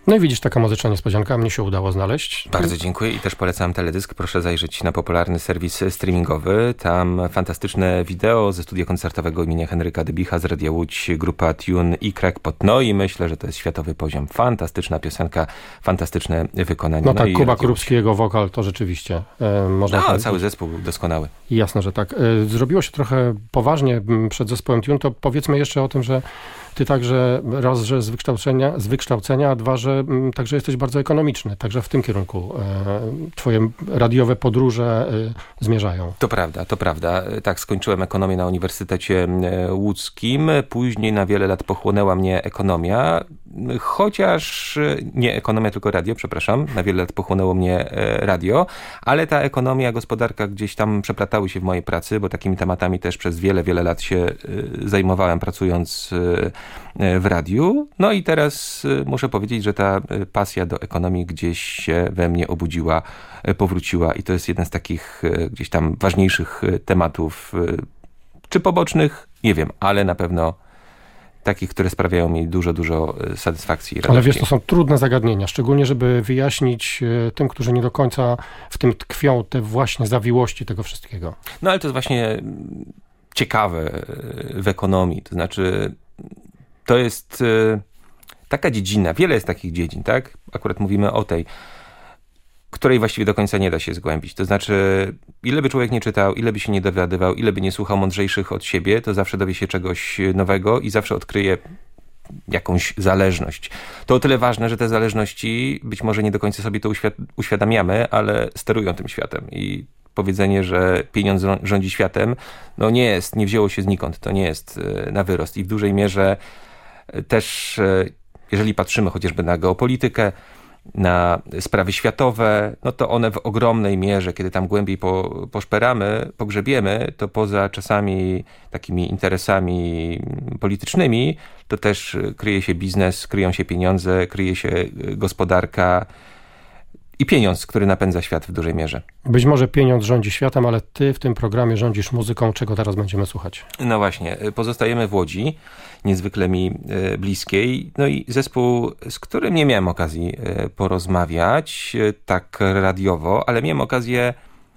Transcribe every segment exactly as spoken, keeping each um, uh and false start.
No i widzisz, taka muzyczna niespodzianka, mnie się udało znaleźć. Bardzo dziękuję i też polecam teledysk. Proszę zajrzeć na popularny serwis streamingowy. Tam fantastyczne wideo ze studia koncertowego imienia Henryka Dybicha z Radia Łódź, grupa Tune i Crack Pot. No i myślę, że to jest światowy poziom. Fantastyczna piosenka, fantastyczne wykonanie. No tak, no Kuba Krupski, jego wokal, to rzeczywiście e, można... No, powiedzieć. cały zespół doskonały. Jasne, że tak. E, zrobiło się trochę poważnie przed zespołem Tune, to powiedzmy jeszcze o tym, że ty także raz, że z wykształcenia, z wykształcenia, a dwa, że m, także jesteś bardzo ekonomiczny. Także w tym kierunku e, twoje radiowe podróże e, zmierzają. To prawda, to prawda. Tak, skończyłem ekonomię na Uniwersytecie Łódzkim. Później na wiele lat pochłonęła mnie ekonomia. Chociaż nie ekonomia, tylko radio, przepraszam. Na wiele lat pochłonęło mnie radio. Ale ta ekonomia, gospodarka gdzieś tam przeplatały się w mojej pracy, bo takimi tematami też przez wiele, wiele lat się zajmowałem, pracując w radiu. No i teraz muszę powiedzieć, że ta pasja do ekonomii gdzieś się we mnie obudziła, powróciła i to jest jeden z takich gdzieś tam ważniejszych tematów, czy pobocznych, nie wiem, ale na pewno takich, które sprawiają mi dużo, dużo satysfakcji. Ale wiesz, to są trudne zagadnienia, szczególnie żeby wyjaśnić tym, którzy nie do końca w tym tkwią, te właśnie zawiłości tego wszystkiego. No ale to jest właśnie ciekawe w ekonomii, to znaczy to jest taka dziedzina, wiele jest takich dziedzin, tak? Akurat mówimy o tej, której właściwie do końca nie da się zgłębić. To znaczy, ile by człowiek nie czytał, ile by się nie dowiadywał, ile by nie słuchał mądrzejszych od siebie, to zawsze dowie się czegoś nowego i zawsze odkryje jakąś zależność. To o tyle ważne, że te zależności być może nie do końca sobie to uświad- uświadamiamy, ale sterują tym światem i powiedzenie, że pieniądz rządzi światem, no nie jest, nie wzięło się znikąd, to nie jest na wyrost i w dużej mierze też, jeżeli patrzymy chociażby na geopolitykę, na sprawy światowe, no to one w ogromnej mierze, kiedy tam głębiej po, poszperamy, pogrzebiemy, to poza czasami takimi interesami politycznymi, to też kryje się biznes, kryją się pieniądze, kryje się gospodarka i pieniądz, który napędza świat w dużej mierze. Być może pieniądz rządzi światem, ale ty w tym programie rządzisz muzyką, czego teraz będziemy słuchać. No właśnie, pozostajemy w Łodzi, niezwykle mi bliskiej, no i zespół, z którym nie miałem okazji porozmawiać tak radiowo, ale miałem okazję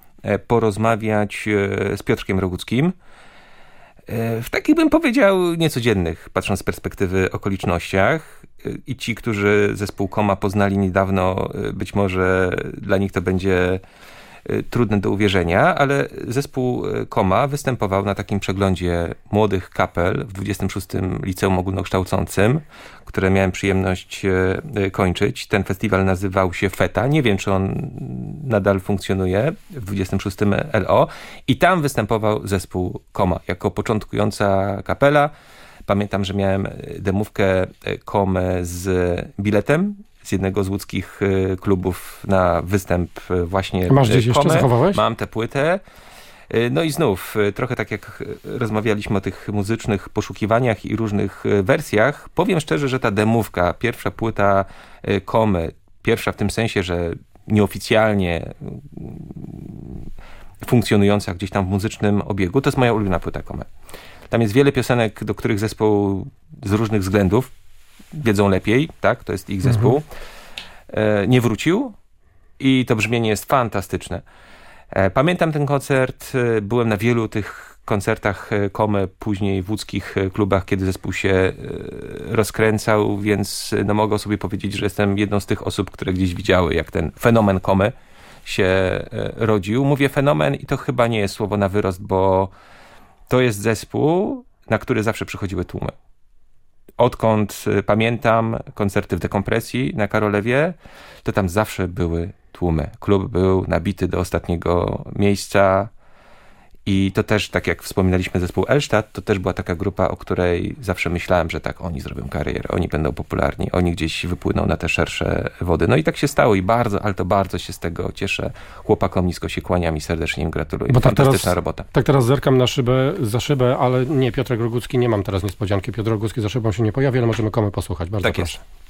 porozmawiać z Piotrkiem Roguckim w takich, bym powiedział, niecodziennych, patrząc z perspektywy okolicznościach. I ci, którzy zespół Koma poznali niedawno, być może dla nich to będzie trudne do uwierzenia, ale zespół Koma występował na takim przeglądzie młodych kapel w dwudziestym szóstym Liceum Ogólnokształcącym, które miałem przyjemność kończyć. Ten festiwal nazywał się Feta. Nie wiem, czy on nadal funkcjonuje w dwudziestym szóstym L O. I tam występował zespół Koma jako początkująca kapela. Pamiętam, że miałem demówkę Komę z biletem z jednego z łódzkich klubów na występ właśnie Masz gdzieś Komy. Jeszcze zachowałeś? Mam tę płytę. No i znów, trochę tak jak rozmawialiśmy o tych muzycznych poszukiwaniach i różnych wersjach, powiem szczerze, że ta demówka, pierwsza płyta Komy, pierwsza w tym sensie, że nieoficjalnie funkcjonująca gdzieś tam w muzycznym obiegu, to jest moja ulubiona płyta Komy. Tam jest wiele piosenek, do których zespół z różnych względów wiedzą lepiej, tak, to jest ich zespół, mhm. nie wrócił i to brzmienie jest fantastyczne. Pamiętam ten koncert, byłem na wielu tych koncertach Komy, później w łódzkich klubach, kiedy zespół się rozkręcał, więc no mogę sobie powiedzieć, że jestem jedną z tych osób, które gdzieś widziały, jak ten fenomen Komy się rodził. Mówię fenomen i to chyba nie jest słowo na wyrost, bo to jest zespół, na który zawsze przychodziły tłumy. Odkąd pamiętam koncerty w Dekompresji na Karolewie, to tam zawsze były tłumy. Klub był nabity do ostatniego miejsca i to też, tak jak wspominaliśmy zespół Elstadt, to też była taka grupa, o której zawsze myślałem, że tak, oni zrobią karierę, oni będą popularni, oni gdzieś wypłyną na te szersze wody. No i tak się stało i bardzo, ale to bardzo się z tego cieszę. Chłopakom nisko się kłaniam i serdecznie im gratuluję. Bo tak fantastyczna teraz, robota. Tak teraz zerkam na szybę, za szybę, ale nie, Piotrek Rogucki, nie mam teraz niespodzianki. Piotr Rogucki za szybą się nie pojawi, ale możemy Komy posłuchać. Bardzo tak proszę. Jest.